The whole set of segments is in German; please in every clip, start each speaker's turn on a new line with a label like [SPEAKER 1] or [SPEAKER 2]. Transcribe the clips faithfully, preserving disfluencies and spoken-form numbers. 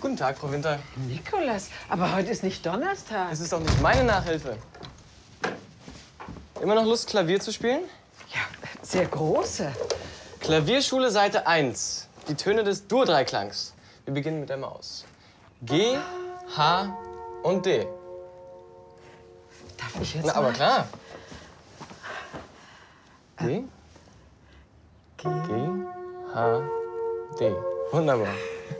[SPEAKER 1] Guten Tag, Frau Winter.
[SPEAKER 2] Nikolas, aber heute ist nicht Donnerstag.
[SPEAKER 1] Es ist auch nicht meine Nachhilfe. Immer noch Lust, Klavier zu spielen?
[SPEAKER 2] Ja, sehr große.
[SPEAKER 1] Klavierschule, Seite eins. Die Töne des Dur-Dreiklangs. Wir beginnen mit der Maus. G, H und D.
[SPEAKER 2] Darf ich jetzt
[SPEAKER 1] Na, aber
[SPEAKER 2] mal?
[SPEAKER 1] klar. G,
[SPEAKER 2] G.
[SPEAKER 1] G, H, D. Wunderbar.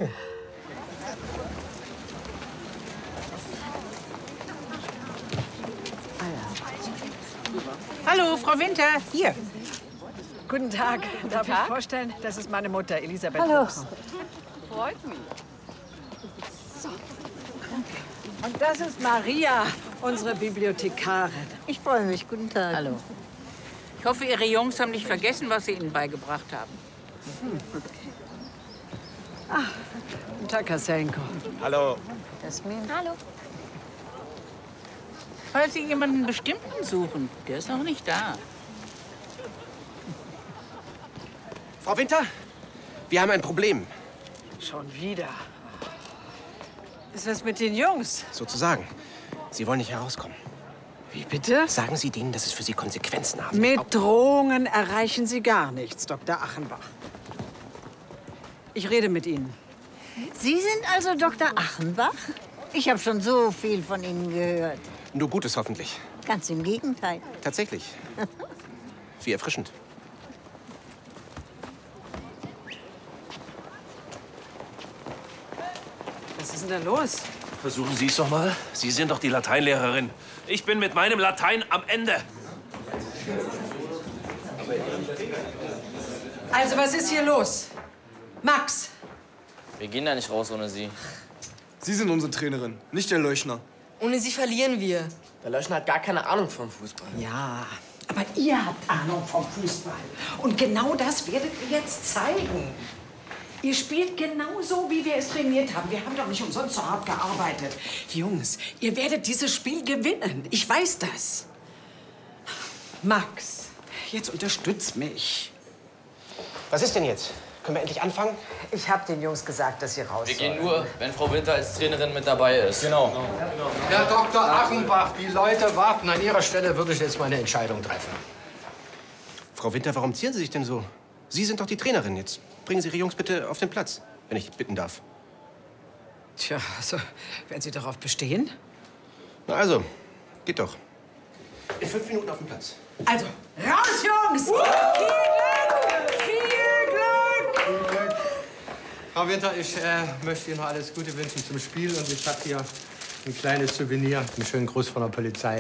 [SPEAKER 3] Hallo, Frau Winter, hier.
[SPEAKER 2] Guten Tag. Darf ich vorstellen, das ist meine Mutter, Elisabeth
[SPEAKER 3] Hallo.
[SPEAKER 2] Fuchs.
[SPEAKER 4] Freut mich.
[SPEAKER 2] Und das ist Maria, unsere Bibliothekarin.
[SPEAKER 3] Ich freue mich. Guten Tag. Hallo. Ich hoffe, Ihre Jungs haben nicht vergessen, was Sie Ihnen beigebracht haben.
[SPEAKER 2] Guten Tag, Herr Senko.
[SPEAKER 5] Hallo.
[SPEAKER 3] Jasmin.
[SPEAKER 4] Hallo.
[SPEAKER 3] Falls Sie jemanden bestimmten suchen, der ist noch nicht da.
[SPEAKER 5] Frau Winter, wir haben ein Problem.
[SPEAKER 2] Schon wieder. Ist was mit den Jungs?
[SPEAKER 5] Sozusagen. Sie wollen nicht herauskommen.
[SPEAKER 2] Wie bitte?
[SPEAKER 5] Sagen Sie denen, dass es für Sie Konsequenzen haben.
[SPEAKER 2] Mit Drohungen erreichen Sie gar nichts, Doktor Achenbach. Ich rede mit Ihnen.
[SPEAKER 6] Sie sind also Doktor Achenbach? Ich habe schon so viel von Ihnen gehört.
[SPEAKER 5] Nur Gutes hoffentlich.
[SPEAKER 6] Ganz im Gegenteil.
[SPEAKER 5] Tatsächlich. Wie erfrischend.
[SPEAKER 2] Was ist denn da los?
[SPEAKER 7] Versuchen Sie es doch mal. Sie sind doch die Lateinlehrerin. Ich bin mit meinem Latein am Ende.
[SPEAKER 2] Also, was ist hier los? Max!
[SPEAKER 8] Wir gehen da nicht raus ohne Sie.
[SPEAKER 9] Sie sind unsere Trainerin, nicht der Leuchner.
[SPEAKER 4] Ohne sie verlieren wir. Der Leuschner hat gar keine Ahnung vom Fußball.
[SPEAKER 2] Ja, aber ihr habt Ahnung vom Fußball. Und genau das werdet ihr jetzt zeigen. Ihr spielt genau so, wie wir es trainiert haben. Wir haben doch nicht umsonst so hart gearbeitet. Jungs, ihr werdet dieses Spiel gewinnen. Ich weiß das. Max, jetzt unterstütz mich.
[SPEAKER 5] Was ist denn jetzt? Können wir endlich anfangen?
[SPEAKER 2] Ich habe den Jungs gesagt, dass sie raus
[SPEAKER 8] Wir
[SPEAKER 2] sollen.
[SPEAKER 8] gehen nur, wenn Frau Winter als Trainerin mit dabei ist.
[SPEAKER 1] Genau.
[SPEAKER 10] Herr Doktor Achenbach, die Leute warten. An Ihrer Stelle würde ich jetzt meine Entscheidung treffen.
[SPEAKER 5] Frau Winter, warum zieren Sie sich denn so? Sie sind doch die Trainerin. Jetzt bringen Sie Ihre Jungs bitte auf den Platz, wenn ich bitten darf.
[SPEAKER 2] Tja, also, wenn Sie darauf bestehen.
[SPEAKER 5] Na also, geht doch. In fünf Minuten auf den Platz.
[SPEAKER 2] Also, raus, Jungs! Viel Glück! Viel Glück!
[SPEAKER 10] Frau Winter, ich äh, möchte Ihnen noch alles Gute wünschen zum Spiel. Und ich habe hier ein kleines Souvenir, einen schönen Gruß von der Polizei.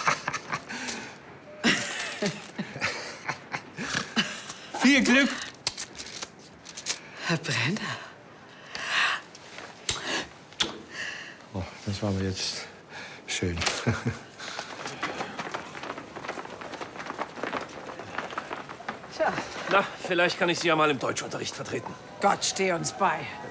[SPEAKER 10] Viel Glück!
[SPEAKER 2] Herr Brenner.
[SPEAKER 10] Oh, das war aber jetzt schön.
[SPEAKER 2] Tja,
[SPEAKER 7] Na, vielleicht kann ich Sie ja mal im Deutschunterricht vertreten.
[SPEAKER 2] Gott steh uns bei.